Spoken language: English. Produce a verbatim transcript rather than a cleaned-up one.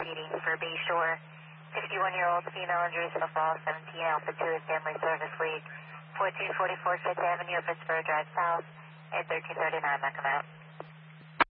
reading for Bayshore. fifty-one-year-old female injuries in the fall, seventeen Alpha two is Family Service League. fourteen forty-four Fifth Avenue, Pittsburgh Drive South, at thirteen thirty-nine, Macam out.